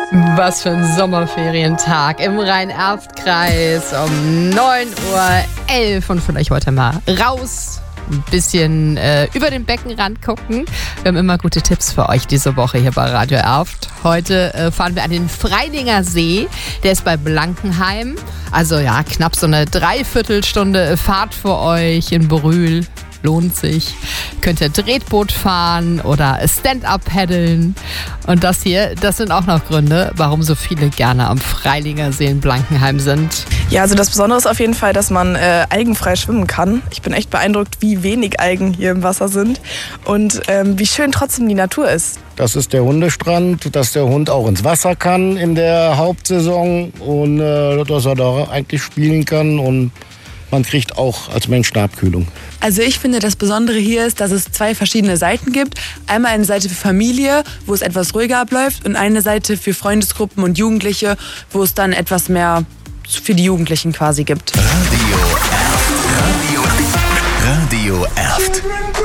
Was für ein Sommerferientag im Rhein-Erft-Kreis um 9:11 Uhr und vielleicht heute mal raus, ein bisschen über den Beckenrand gucken. Wir haben immer gute Tipps für euch diese Woche hier bei Radio Erft. Heute fahren wir an den Freilinger See, der ist bei Blankenheim. Also ja, knapp so eine Dreiviertelstunde Fahrt für euch in Brühl. Lohnt sich. Könnt ihr Tretboot fahren oder Stand-up paddeln. Und das sind auch noch Gründe, warum so viele gerne am Freilinger See in Blankenheim sind. Ja, also das Besondere ist auf jeden Fall, dass man algenfrei schwimmen kann. Ich bin echt beeindruckt, wie wenig Algen hier im Wasser sind und wie schön trotzdem die Natur ist. Das ist der Hundestrand, dass der Hund auch ins Wasser kann in der Hauptsaison und dass er da eigentlich spielen kann und man kriegt auch als Mensch eine Abkühlung. Also ich finde, das Besondere hier ist, dass es zwei verschiedene Seiten gibt. Einmal eine Seite für Familie, wo es etwas ruhiger abläuft, und eine Seite für Freundesgruppen und Jugendliche, wo es dann etwas mehr für die Jugendlichen quasi gibt. Radio Erft.